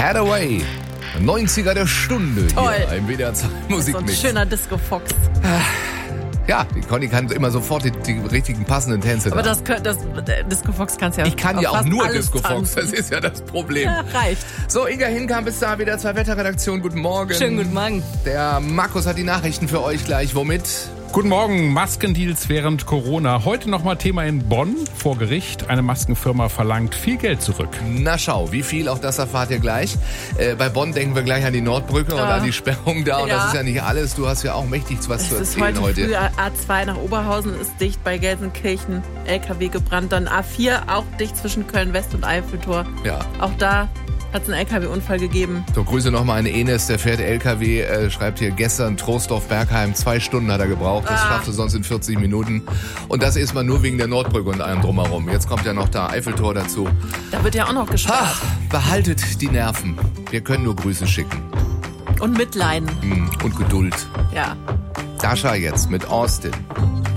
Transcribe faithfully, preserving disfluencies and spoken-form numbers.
Hathaway. neunziger der Stunde Toll. hier im W D R zwei Musikmix. So ein schöner Disco-Fox. Ja, die Conny kann immer sofort die, die richtigen passenden Tänze. Aber da. das, das, das Disco-Fox kannst ja Ich kann ja auch fast nur alles Disco-Fox, tanzen. das ist ja das Problem. Ja, reicht. So, Inga Hinkamp ist da, W D R zwei Wetterredaktion. Guten Morgen. Schönen guten Morgen. Der Markus hat die Nachrichten für euch gleich. Womit? Guten Morgen, Maskendeals während Corona. Heute nochmal Thema in Bonn vor Gericht. Eine Maskenfirma verlangt viel Geld zurück. Na schau, wie viel, auch das erfahrt ihr gleich. Äh, bei Bonn denken wir gleich an die Nordbrücke und Ja. an die Sperrung da. Und Ja. das ist ja nicht alles. Du hast ja auch mächtig was Es zu ist erzählen heute, heute. früh A zwei nach Oberhausen ist dicht, bei Gelsenkirchen L K W gebrannt. Dann A vier auch dicht zwischen Köln-West und Eiffeltor. Ja. Auch da hat es einen L K W-Unfall gegeben. So, Grüße nochmal an Enes, der fährt L K W, äh, schreibt hier gestern Troisdorf-Bergheim, zwei Stunden hat er gebraucht, das Ah. schaffst du sonst in vierzig Minuten. Und das ist mal nur wegen der Nordbrücke und allem drumherum. Jetzt kommt ja noch da Eiffeltor dazu. Da wird ja auch noch gespart. Ach, behaltet die Nerven. Wir können nur Grüße schicken. Und Mitleiden. Hm, Und Geduld. Ja. Dasha jetzt mit Austin.